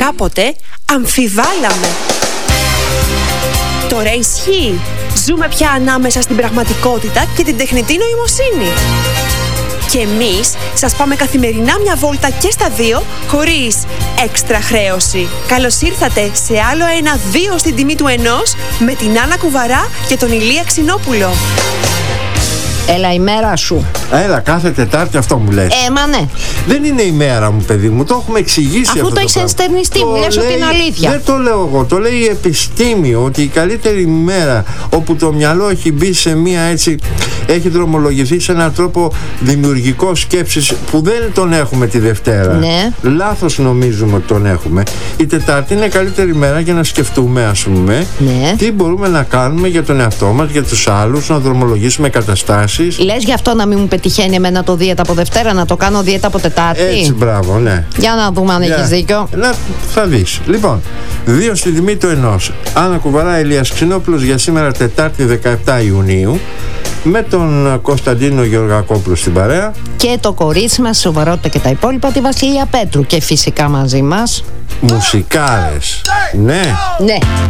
κάποτε αμφιβάλαμε. Τώρα ισχύει. Ζούμε πια ανάμεσα στην πραγματικότητα και την τεχνητή νοημοσύνη. Και εμείς σας πάμε καθημερινά μια βόλτα και στα δύο, χωρίς έξτρα χρέωση. Καλώς ήρθατε σε άλλο ένα 2 στην τιμή του 1 με την Άννα Κουβαρά και τον Ηλία Ξινόπουλο. Έλα η μέρα σου. Έλα, κάθε Τετάρτη αυτό μου λες. Μα ναι. Δεν είναι η μέρα μου, παιδί μου, το έχουμε εξηγήσει. Αφού αυτό το έχεις ενστερνιστεί, μου λες ότι είναι αλήθεια. Δεν το λέω εγώ, το λέει η επιστήμη, ότι η καλύτερη μέρα όπου το μυαλό έχει μπει σε μία έτσι, έχει δρομολογηθεί σε έναν τρόπο δημιουργικό σκέψης που δεν τον έχουμε τη Δευτέρα. Ναι. Λάθος νομίζουμε ότι τον έχουμε. Η Τετάρτη είναι η καλύτερη μέρα για να σκεφτούμε, ας πούμε, Ναι. τι μπορούμε να κάνουμε για τον εαυτό μας, για τους άλλους, να δρομολογήσουμε καταστάσεις. Λες γι' αυτό να μην μου πετυχαίνει εμένα το δίαιτα από Δευτέρα, να το κάνω δίαιτα από Τετάρτη. Έτσι, μπράβο, ναι. Για να δούμε αν έχεις δίκιο. Θα δεις. Λοιπόν, 2 στην τιμή του 1. Άννα Κουβαρά, Ηλίας Ξινόπουλος για σήμερα Τετάρτη 17 Ιουνίου. Με τον Κωνσταντίνο Γεωργακόπουλο στην παρέα. Και το κορίτσι μας, σοβαρότητα και τα υπόλοιπα, τη Βασιλεία Πέτρου. Και φυσικά μαζί μας Μουσικάρες. Ναι. Ναι.